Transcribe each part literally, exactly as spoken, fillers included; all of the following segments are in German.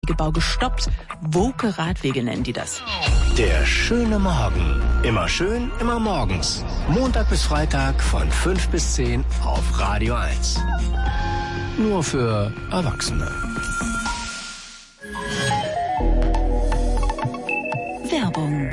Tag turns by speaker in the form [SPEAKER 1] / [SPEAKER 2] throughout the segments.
[SPEAKER 1] Radwegebau gestoppt. Woke Radwege nennen die das.
[SPEAKER 2] Der schöne Morgen. Immer schön, immer morgens. Montag bis Freitag von fünf bis zehn auf Radio eins. Nur für Erwachsene.
[SPEAKER 1] Werbung.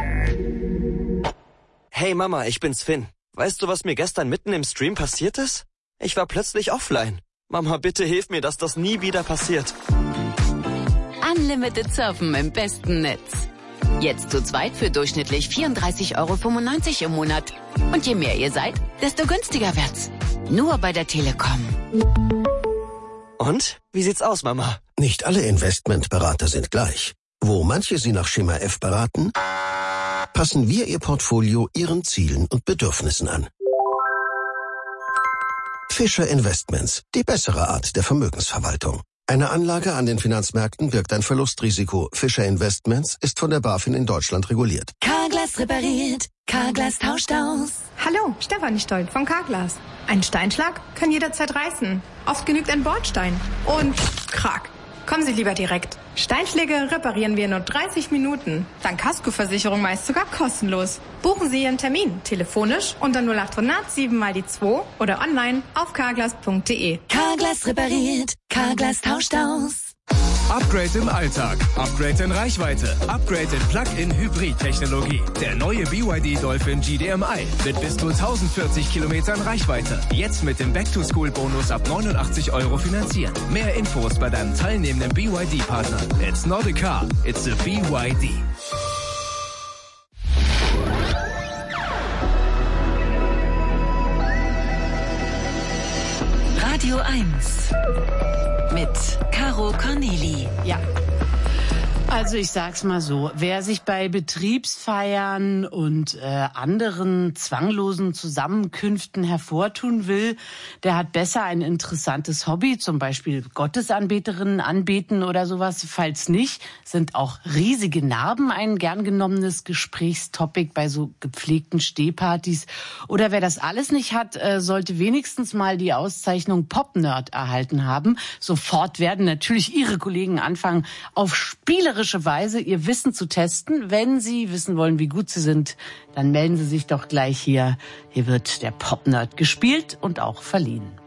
[SPEAKER 3] Hey Mama, ich bin's Finn. Weißt du, was mir gestern mitten im Stream passiert ist? Ich war plötzlich offline. Mama, bitte hilf mir, dass das nie wieder passiert.
[SPEAKER 4] Unlimited Surfen im besten Netz. Jetzt zu zweit für durchschnittlich vierunddreißig Euro fünfundneunzig im Monat. Und je mehr ihr seid, desto günstiger wird's. Nur bei der Telekom.
[SPEAKER 3] Und? Wie sieht's aus, Mama?
[SPEAKER 5] Nicht alle Investmentberater sind gleich. Wo manche Sie nach Schema F beraten, passen wir Ihr Portfolio Ihren Zielen und Bedürfnissen an. Fischer Investments, die bessere Art der Vermögensverwaltung. Eine Anlage an den Finanzmärkten birgt ein Verlustrisiko. Fischer Investments ist von der BaFin in Deutschland reguliert.
[SPEAKER 4] Carglass repariert, Carglass tauscht aus.
[SPEAKER 6] Hallo, Stefanie Stoll von Carglass. Ein Steinschlag kann jederzeit reißen. Oft genügt ein Bordstein. Und krack. Kommen Sie lieber direkt. Steinschläge reparieren wir in nur dreißig Minuten. Dank Kaskoversicherung meist sogar kostenlos. Buchen Sie Ihren Termin telefonisch unter null acht hundert sieben mal die zwei oder online auf carglass punkt de.
[SPEAKER 4] Carglass repariert, Carglass tauscht aus.
[SPEAKER 7] Upgrade im Alltag, Upgrade in Reichweite, Upgrade in Plug-in-Hybrid-Technologie. Der neue B Y D Dolphin G D M I mit bis zu tausendvierzig Kilometern Reichweite. Jetzt mit dem Back-to-School-Bonus ab neunundachtzig Euro finanzieren. Mehr Infos bei deinem teilnehmenden B Y D-Partner. It's not a car, it's a B Y D.
[SPEAKER 1] Radio eins mit Caro Corneli.
[SPEAKER 8] Ja. Also ich sag's mal so, wer sich bei Betriebsfeiern und äh, anderen zwanglosen Zusammenkünften hervortun will, der hat besser ein interessantes Hobby, zum Beispiel Gottesanbeterinnen anbeten oder sowas. Falls nicht, sind auch riesige Narben ein gern genommenes Gesprächstopic bei so gepflegten Stehpartys. Oder wer das alles nicht hat, äh, sollte wenigstens mal die Auszeichnung Pop-Nerd erhalten haben. Sofort werden natürlich Ihre Kollegen anfangen, auf spielerische Weise ihr Wissen zu testen. Wenn Sie wissen wollen, wie gut Sie sind, dann melden Sie sich doch gleich hier. Hier wird der Pop-Nerd gespielt und auch verliehen.